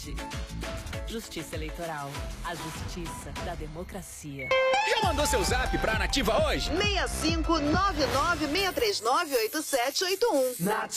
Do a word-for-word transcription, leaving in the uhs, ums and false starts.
verdade. Justiça Eleitoral. A justiça da democracia. Já mandou seu zap pra Nativa hoje? seis cinco nove nove, seis três nove, oito sete oito um.